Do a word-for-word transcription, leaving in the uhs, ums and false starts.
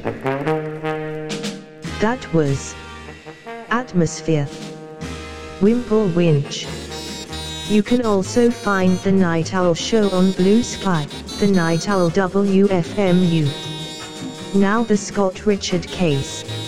That was Atmosphere, Wimple Winch. You can also find The Night Owl Show on Blue Sky, The Night Owl W F M U. Now the Scott Richard case.